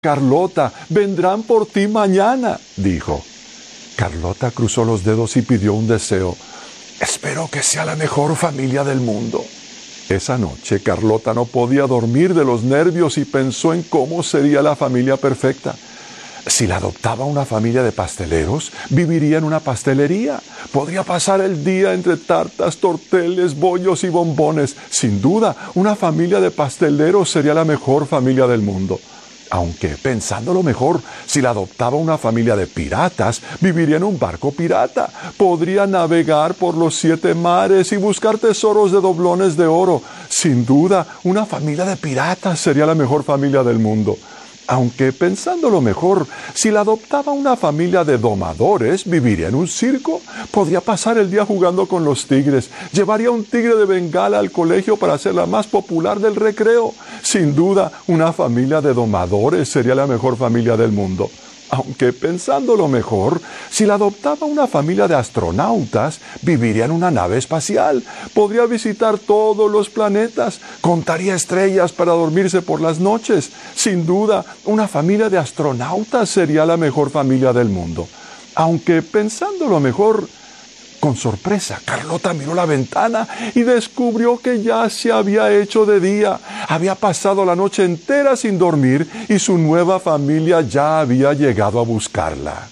Carlota, vendrán por ti mañana, dijo. Carlota cruzó los dedos y pidió un deseo. Espero que sea la mejor familia del mundo. Esa noche Carlota no podía dormir de los nervios y pensó en cómo sería la familia perfecta. Si la adoptaba una familia de pasteleros, viviría en una pastelería. Podría pasar el día entre tartas, torteles, bollos y bombones. Sin duda, una familia de pasteleros sería la mejor familia del mundo. Aunque, pensándolo mejor, si la adoptaba una familia de piratas, viviría en un barco pirata. Podría navegar por los 7 mares y buscar tesoros de doblones de oro. Sin duda, una familia de piratas sería la mejor familia del mundo. Aunque, pensándolo mejor, si la adoptaba una familia de domadores, viviría en un circo. Podría pasar el día jugando con los tigres. Llevaría un tigre de Bengala al colegio para ser la más popular del recreo. Sin duda, una familia de domadores sería la mejor familia del mundo. Aunque, pensándolo mejor, si la adoptaba una familia de astronautas, viviría en una nave espacial. Podría visitar todos los planetas. Contaría estrellas para dormirse por las noches. Sin duda, una familia de astronautas sería la mejor familia del mundo. Aunque, pensándolo mejor, con sorpresa, Carlota miró la ventana y descubrió que ya se había hecho de día. Había pasado la noche entera sin dormir y su nueva familia ya había llegado a buscarla.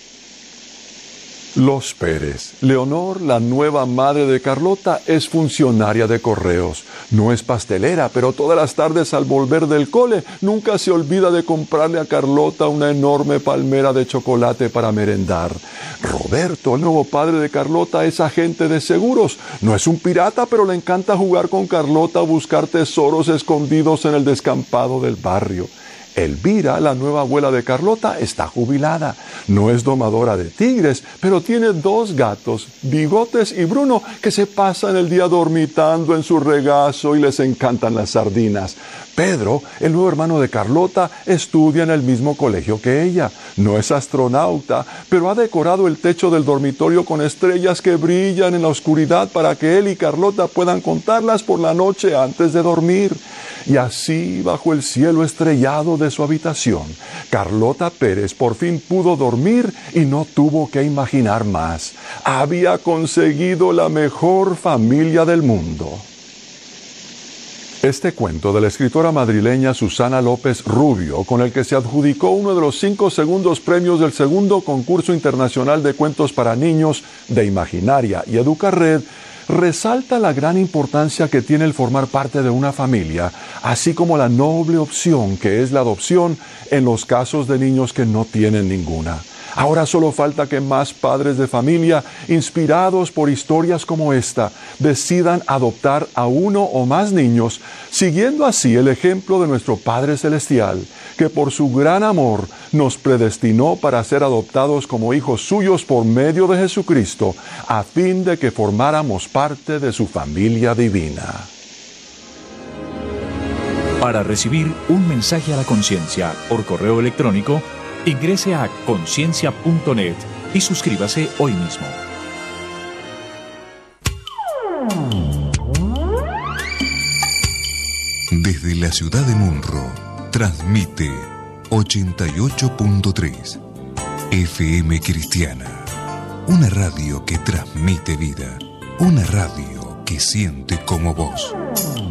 Los Pérez. Leonor, la nueva madre de Carlota, es funcionaria de correos. No es pastelera, pero todas las tardes al volver del cole, nunca se olvida de comprarle a Carlota una enorme palmera de chocolate para merendar. Roberto, el nuevo padre de Carlota, es agente de seguros. No es un pirata, pero le encanta jugar con Carlota a buscar tesoros escondidos en el descampado del barrio. Elvira, la nueva abuela de Carlota, está jubilada. No es domadora de tigres, pero tiene 2 gatos, Bigotes y Bruno, que se pasan el día dormitando en su regazo y les encantan las sardinas. Pedro, el nuevo hermano de Carlota, estudia en el mismo colegio que ella. No es astronauta, pero ha decorado el techo del dormitorio con estrellas que brillan en la oscuridad para que él y Carlota puedan contarlas por la noche antes de dormir. Y así, bajo el cielo estrellado de su habitación, Carlota Pérez por fin pudo dormir y no tuvo que imaginar más. Había conseguido la mejor familia del mundo. Este cuento de la escritora madrileña Susana López Rubio, con el que se adjudicó uno de los 5 segundos premios del segundo concurso internacional de cuentos para niños de Imaginaria y Educarred, resalta la gran importancia que tiene el formar parte de una familia, así como la noble opción que es la adopción en los casos de niños que no tienen ninguna. Ahora solo falta que más padres de familia, inspirados por historias como esta, decidan adoptar a uno o más niños, siguiendo así el ejemplo de nuestro Padre Celestial, que por su gran amor nos predestinó para ser adoptados como hijos suyos por medio de Jesucristo, a fin de que formáramos parte de su familia divina. Para recibir un mensaje a la conciencia por correo electrónico, ingrese a conciencia.net y suscríbase hoy mismo. Desde la ciudad de Munro, transmite 88.3 FM Cristiana. Una radio que transmite vida. Una radio que siente como vos.